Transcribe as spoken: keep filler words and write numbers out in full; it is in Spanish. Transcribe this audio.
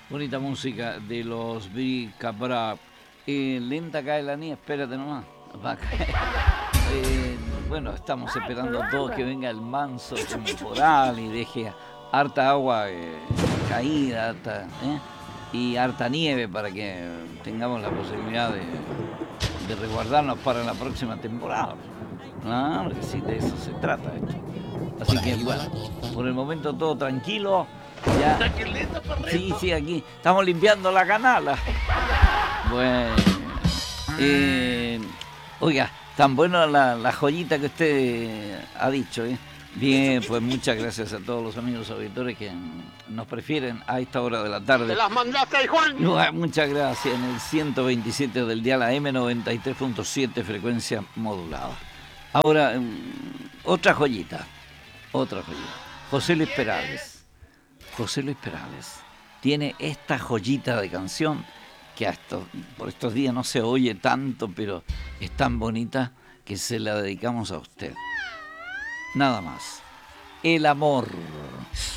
Bonita música de los Bicabra. Eh, lenta cae la nieve, espérate nomás. Va a caer. Eh, bueno, estamos esperando todos que venga el manso temporal y deje harta agua eh, caída, harta, ¿eh? y harta nieve para que tengamos la posibilidad de, de resguardarnos para la próxima temporada. Claro que sí, de eso se trata esto. Así que bueno, por el momento todo tranquilo. Ya. Sí, sí, aquí estamos limpiando la canala. Bueno. Eh, oiga, tan buena la, la joyita que usted ha dicho, ¿eh? Bien, pues muchas gracias a todos los amigos auditores que nos prefieren a esta hora de la tarde. ¡Te las mandaste, Juan! Bueno, muchas gracias. En el ciento veintisiete del dial A M noventa y tres punto siete, frecuencia modulada. Ahora, otra joyita. Otra joyita. José Luis Perales. José Luis Perales tiene esta joyita de canción que hasta por estos días no se oye tanto, pero es tan bonita que se la dedicamos a usted. Nada más. El amor.